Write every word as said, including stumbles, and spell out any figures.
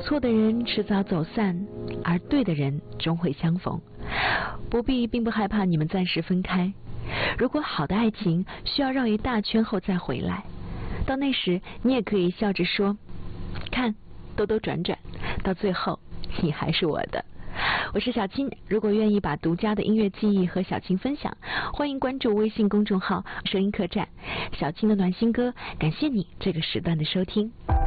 错的人迟早走散，而对的人终会相逢。不必并不害怕你们暂时分开。如果好的爱情需要绕一大圈后再回来，到那时你也可以笑着说，看，兜兜转转，到最后你还是我的。我是小青，如果愿意把独家的音乐记忆和小青分享，欢迎关注微信公众号声音客栈。小青的暖心歌，感谢你这个时段的收听。